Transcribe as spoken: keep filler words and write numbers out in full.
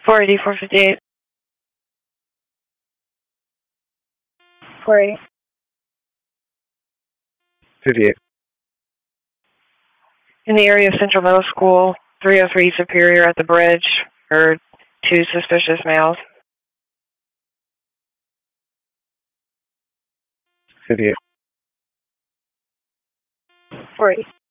four eighty, four fifty-eight. four eighty. fifty-eight. In the area of Central Middle School, three oh three Superior at the bridge, heard two suspicious males. fifty-eight. four eighty.